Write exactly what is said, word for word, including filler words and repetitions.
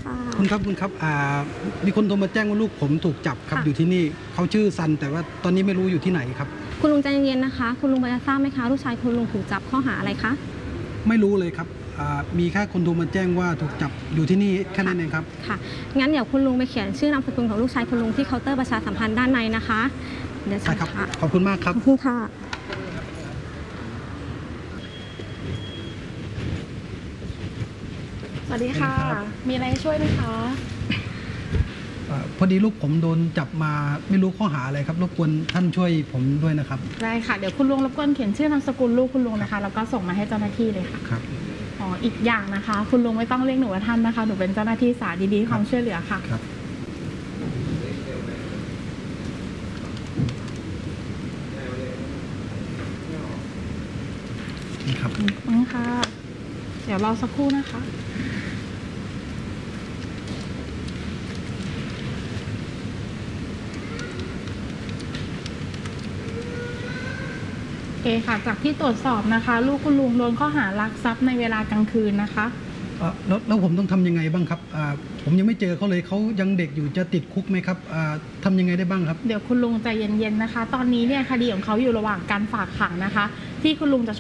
ค่ะคุณครับคุณครับอ่ามีคนโทรมาแจ้งว่าลูกผมถูกจับครับอยู่ที่นี่เขาชื่อซันแต่ว่าตอนนี้ไม่รู้อยู่ที่ไหนครับคุณลุงใจเย็นๆนะคะคุณลุงพอจะทราบไหมคะลูกชายคุณลุงถูกจับข้อหาอะไรคะไม่รู้เลยครับอ่ามีแค่คนโทรมาแจ้งว่าถูกจับอยู่ที่นี่แค่นั้นเองครับค่ะงั้นเดี๋ยวคุณลุงไปเขียนชื่อนามสกุลของลูกชายคุณลุงที่เคาน์เตอร์ประชาสัมพันธ์ด้านในนะคะเดี๋ยวใช่ครับค่ะขอบคุณมากครับขอบคุณค่ะสวัสดีค่ะ มีอะไรช่วยไหมคะอ่าพอดีลูกผมโดนจับมาไม่รู้ข้อหาอะไรครับรบกวนท่านช่วยผมด้วยนะครับได้ค่ะ เดี๋ยวคุณลุงรบกวนเขียนชื่อนามสกุลลูกคุณลุงนะคะ แล้วก็ส่งมาให้เจ้าหน้าที่เลยค่ะครับอ๋ออีกอย่างนะคะ คุณลุงไม่ต้องเรียกหนูว่าท่านนะคะ หนูเป็นเจ้าหน้าที่สายดีๆความช่วยเหลือค่ะครับนี่ครับอืมค่ะ เดี๋ยวรอสักครู่นะคะโอเคค่ะ จากที่ตรวจสอบนะคะ ลูกคุณลุงโดนข้อหารักทรัพย์ในเวลากลางคืนนะคะเอ่อแล้วแล้วผมต้องทำยังไงบ้างครับอ่าผมยังไม่เจอเขาเลยเขายังเด็กอยู่จะติดคุกไหมครับอ่าทำยังไงได้บ้างครับเดี๋ยวคุณลุงใจเย็นๆนะคะ ตอนนี้เนี่ยคดีของเขาอยู่ระหว่างการฝากขังนะคะ ที่คุณลุงจะ